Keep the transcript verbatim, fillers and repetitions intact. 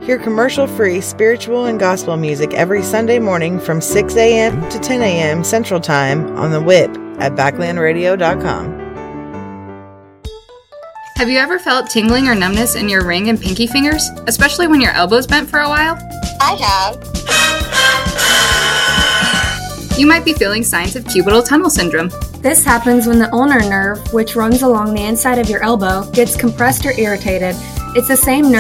Hear commercial-free spiritual and gospel music every Sunday morning from six a.m. to ten a.m. Central Time on the Whip at backland radio dot com. Have you ever felt tingling or numbness in your ring and pinky fingers, especially when your elbow's bent for a while? I have. You might be feeling signs of cubital tunnel syndrome. This happens when the ulnar nerve, which runs along the inside of your elbow, gets compressed or irritated. It's the same nerve